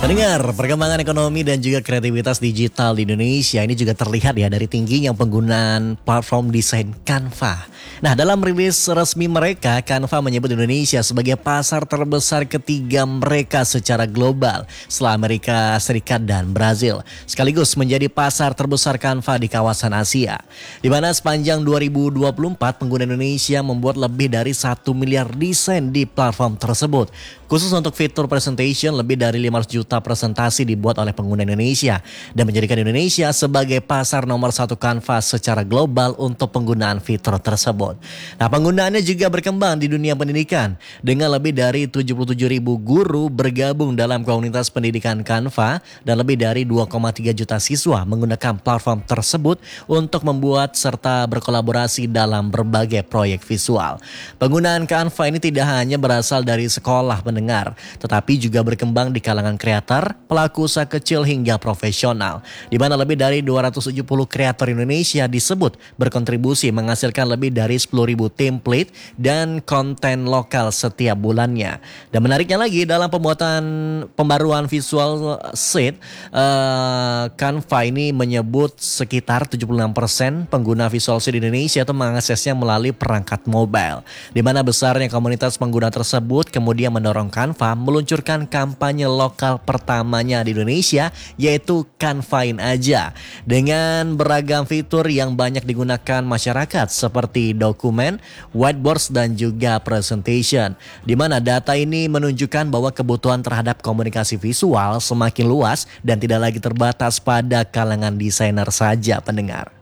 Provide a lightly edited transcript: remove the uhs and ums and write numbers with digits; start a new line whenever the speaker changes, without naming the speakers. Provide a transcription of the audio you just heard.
Pendengar, perkembangan ekonomi dan juga kreativitas digital di Indonesia ini juga terlihat ya dari tingginya penggunaan platform desain Canva. Nah, dalam rilis resmi mereka, Canva menyebut Indonesia sebagai pasar terbesar ketiga mereka secara global setelah Amerika Serikat dan Brazil. Sekaligus menjadi pasar terbesar Canva di kawasan Asia. Di mana sepanjang 2024 pengguna Indonesia membuat lebih dari 1 miliar desain di platform tersebut. Khusus untuk fitur presentation, lebih dari 500 juta presentasi dibuat oleh pengguna Indonesia dan menjadikan Indonesia sebagai pasar nomor 1 Canva secara global untuk penggunaan fitur tersebut. Nah, penggunaannya juga berkembang di dunia pendidikan dengan lebih dari 77 ribu guru bergabung dalam komunitas pendidikan Canva dan lebih dari 2,3 juta siswa menggunakan platform tersebut untuk membuat serta berkolaborasi dalam berbagai proyek visual. Penggunaan Canva ini tidak hanya berasal dari sekolah pendengar, tetapi juga berkembang di kalangan kreator, pelaku usaha kecil hingga profesional, di mana lebih dari 270 kreator Indonesia disebut berkontribusi menghasilkan lebih dari 10.000 template dan konten lokal setiap bulannya. Dan menariknya lagi, dalam pembaruan visual set, Canva ini menyebut sekitar 76% pengguna visual set di Indonesia itu mengaksesnya melalui perangkat mobile, di mana besarnya komunitas pengguna tersebut kemudian mendorong Canva meluncurkan kampanye lokal pertamanya di Indonesia, yaitu Canvain aja, dengan beragam fitur yang banyak digunakan masyarakat seperti dokumen, whiteboards dan juga presentation, di mana data ini menunjukkan bahwa kebutuhan terhadap komunikasi visual semakin luas dan tidak lagi terbatas pada kalangan desainer saja, pendengar.